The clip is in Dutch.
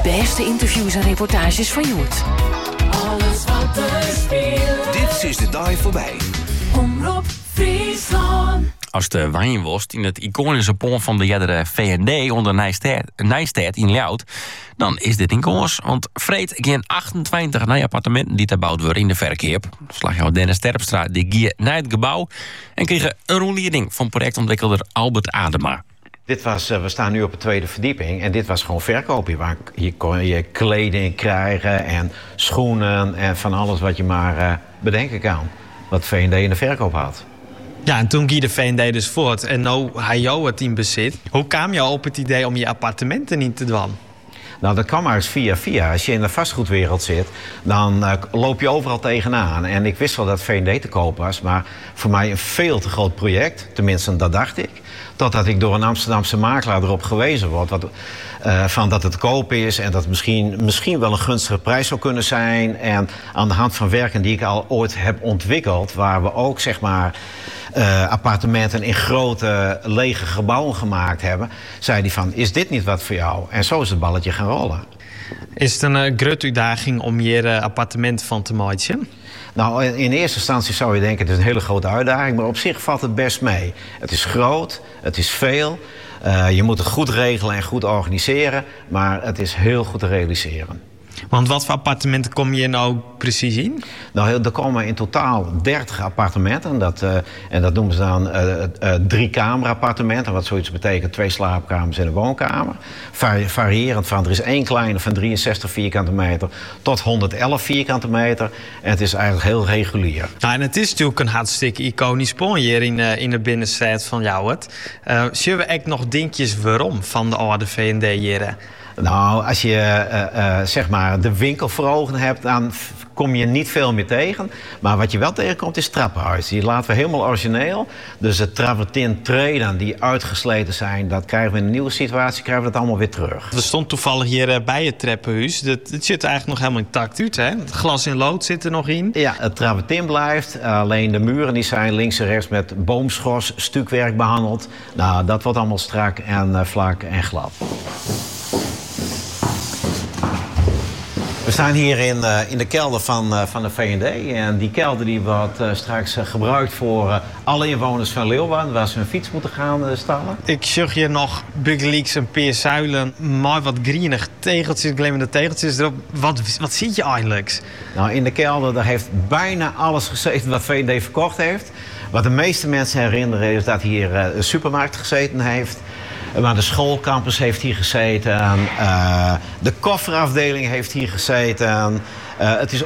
beste interviews en reportages van Joet. Alles wat er speelt. Dit is de dag voorbij. Omroep Friesland. Als de wijnworst in het iconische pont van de jadere VND onder Nijstedt in Ljout, dan is dit in koers. Want vreed geen 28 nieuwe appartementen die te bouwd worden in de verkeer. Slagjouw Dennis Terpstra die gier naar het gebouw en kregen een roeliening van projectontwikkelaar Albert Adema. Dit was, we staan nu op de tweede verdieping en dit was gewoon verkoop. Hier kon je kleding krijgen en schoenen en van alles wat je maar bedenken kan. Wat VND in de verkoop had. Ja, en toen ging de VND dus voort en nou hij jou het in bezit. Hoe kwam je op het idee om je appartementen in te dwan? Nou, dat kwam maar eens via. Als je in de vastgoedwereld zit, dan loop je overal tegenaan. En ik wist wel dat VND te koop was, maar voor mij een veel te groot project. Tenminste, dat dacht ik. Totdat ik door een Amsterdamse makelaar erop gewezen word van dat het te koop is en dat het misschien wel een gunstige prijs zou kunnen zijn. En aan de hand van werken die ik al ooit heb ontwikkeld, waar we ook zeg maar appartementen in grote lege gebouwen gemaakt hebben, zei hij van, is dit niet wat voor jou? En zo is het balletje gaan rollen. Is het een grote uitdaging om hier appartementen van te maken? Nou, in eerste instantie zou je denken, het is een hele grote uitdaging, maar op zich valt het best mee. Het is groot, het is veel, je moet het goed regelen en goed organiseren, maar het is heel goed te realiseren. Want wat voor appartementen kom je nou precies in? Nou, er komen in totaal 30 appartementen. En dat noemen ze dan 3-kamer-appartementen. Wat zoiets betekent 2 slaapkamers en een woonkamer. Variërend van, er is 1 kleine van 63 vierkante meter tot 111 vierkante meter. En het is eigenlijk heel regulier. Nou, en het is natuurlijk een hartstikke iconisch pont hier in de binnenstad van Ljouwert. Zullen we echt nog dingetjes waarom van de oude VND hier? Nou, als je zeg maar de winkel voor ogen hebt, dan kom je niet veel meer tegen. Maar wat je wel tegenkomt is trappenhuis. Die laten we helemaal origineel. Dus de travertin-treden die uitgesleten zijn, dat krijgen we in een nieuwe situatie, krijgen we dat allemaal weer terug. We stonden toevallig hier bij het trappenhuis. Het ziet er eigenlijk nog helemaal intact uit, hè? Het glas in lood zit er nog in. Ja, het travertin blijft. Alleen de muren die zijn links en rechts met boomschors, stukwerk behandeld. Nou, dat wordt allemaal strak en vlak en glad. We staan hier in de kelder van de VND. En die kelder die wordt straks gebruikt voor alle inwoners van Leeuwarden, waar ze hun fiets moeten gaan stallen. Ik zag hier nog Bugleeks en peerzuilen, maar wat grienig tegeltjes, glimmende tegeltjes erop. Wat zie je eigenlijk? Nou, in de kelder daar heeft bijna alles gezeten wat VND verkocht heeft. Wat de meeste mensen herinneren is dat hier een supermarkt gezeten heeft. Maar de schoolcampus heeft hier gezeten. De kofferafdeling heeft hier gezeten. Het is